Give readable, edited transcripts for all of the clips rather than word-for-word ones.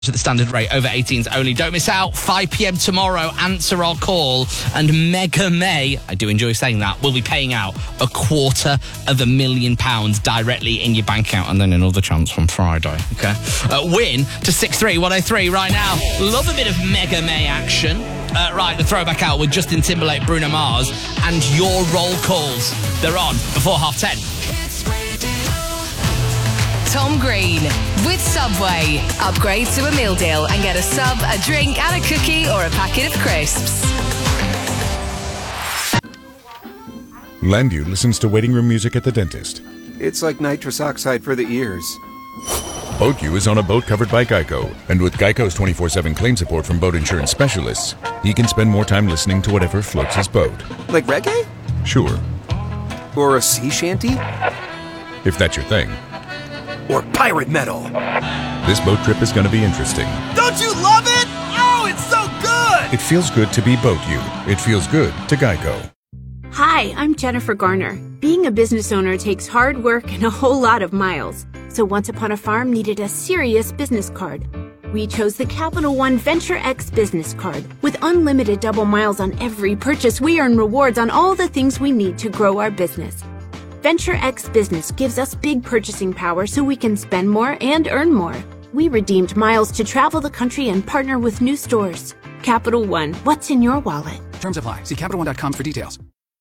at the standard rate over 18s only. Don't miss out. 5 p.m. tomorrow. Answer our call. And Mega May, I do enjoy saying that, will be paying out £250,000 directly in your bank account, and then another chance from Friday. Okay. Win to 63103 right now. Love a bit of Mega May action. Right, the throwback out with Justin Timberlake, Bruno Mars, and your roll calls. They're on before 10:30. Tom Green with Subway. Upgrade to a meal deal and get a sub, a drink and a cookie or a packet of crisps. Landu listens to waiting room music at the dentist. It's like nitrous oxide for the ears. BoatU is on a boat covered by Geico, and with Geico's 24/7 claim support from boat insurance specialists, he can spend more time listening to whatever floats his boat. Like reggae? Sure. Or a sea shanty? If that's your thing. Or pirate metal? This boat trip is going to be interesting. Don't you love it? Oh, it's so good! It feels good to be BoatU. It feels good to Geico. Hi, I'm Jennifer Garner. Being a business owner takes hard work and a whole lot of miles. So Once Upon a Farm needed a serious business card. We chose the Capital One Venture X business card. With unlimited double miles on every purchase, we earn rewards on all the things we need to grow our business. Venture X Business gives us big purchasing power so we can spend more and earn more. We redeemed miles to travel the country and partner with new stores. Capital One, what's in your wallet? Terms apply. See CapitalOne.com for details.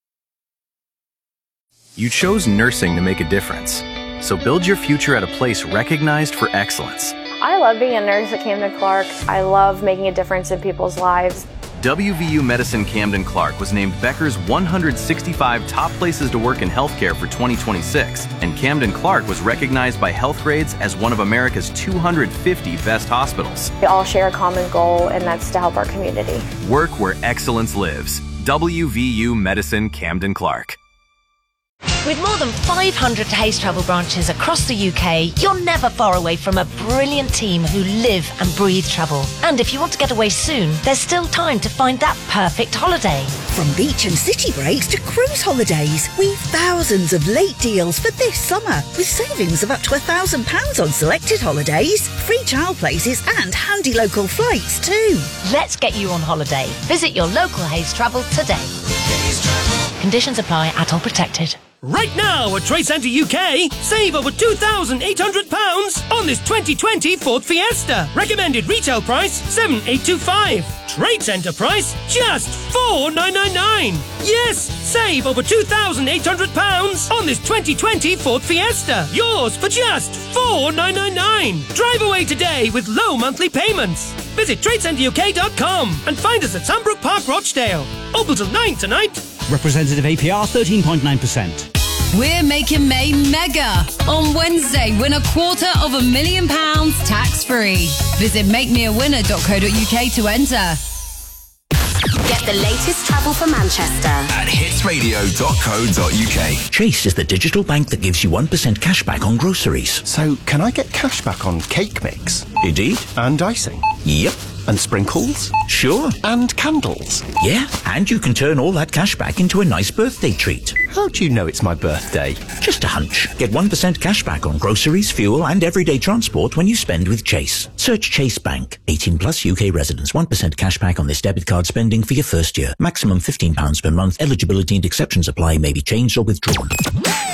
You chose nursing to make a difference. So build your future at a place recognized for excellence. I love being a nurse at Camden Clark. I love making a difference in people's lives. WVU Medicine Camden Clark was named Becker's 165 top places to work in healthcare for 2026, and Camden Clark was recognized by Healthgrades as one of America's 250 best hospitals. We all share a common goal, and that's to help our community. Work where excellence lives. WVU Medicine Camden Clark. With more than 500 Hays Travel branches across the UK, you're never far away from a brilliant team who live and breathe travel. And if you want to get away soon, there's still time to find that perfect holiday. From beach and city breaks to cruise holidays, we've thousands of late deals for this summer, with savings of up to £1,000 on selected holidays, free child places and handy local flights too. Let's get you on holiday. Visit your local Hays Travel today. Conditions apply. At all protected. Right now at Trade Centre UK, save over £2,800 on this 2020 Ford Fiesta. Recommended retail price $7,825. Trade Centre price just $4,999. Yes, save over £2,800 on this 2020 Ford Fiesta. Yours for just $4,999. Drive away today with low monthly payments. Visit TradeCenterUK.com and find us at Sandbrook Park, Rochdale. Open till 9 tonight. Representative APR 13.9%. We're making May mega. On Wednesday, win £250,000 tax-free. Visit makemeawinner.co.uk to enter. Get the latest travel for Manchester at hitsradio.co.uk. Chase is the digital bank that gives you 1% cashback on groceries. So, can I get cashback on cake mix? Indeed. And icing? Yep. And sprinkles? Sure. And candles? Yeah, and you can turn all that cash back into a nice birthday treat. How do you know it's my birthday? Just a hunch. Get 1% cash back on groceries, fuel and everyday transport when you spend with Chase. Search Chase Bank. 18 plus UK residents. 1% cash back on this debit card spending for your first year. Maximum £15 per month. Eligibility and exceptions apply. May be changed or withdrawn.